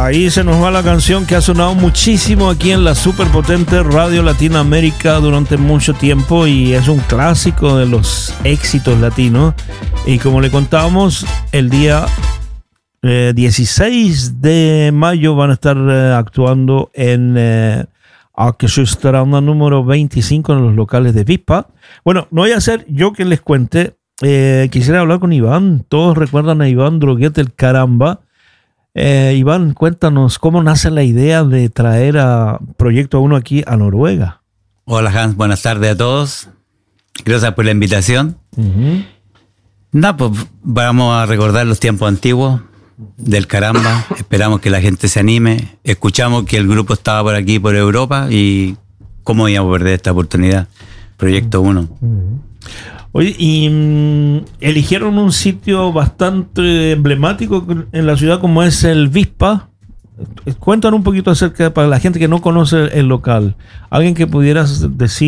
Ahí se nos va la canción que ha sonado muchísimo aquí en la superpotente Radio Latinoamérica durante mucho tiempo y es un clásico de los éxitos latinos. Y como le contábamos, el día 16 de mayo van a estar actuando en Orquestranda número 25 en los locales de Vispa. Bueno, no voy a ser yo que les cuente. Quisiera hablar con Iván. Todos recuerdan a Iván Droguet, el Caramba. Iván, cuéntanos cómo nace la idea de traer a Proyecto 1 aquí a Noruega. Hola Hans, buenas tardes a todos. Gracias por la invitación. Pues vamos a recordar los tiempos antiguos del Caramba. Esperamos que la gente se anime. Escuchamos que el grupo estaba por aquí, por Europa, y cómo íbamos a perder esta oportunidad. Proyecto 1. Oye, y eligieron un sitio bastante emblemático en la ciudad como es el Vispa. Cuéntanos un poquito acerca, para la gente que no conoce el local. Alguien que pudieras decir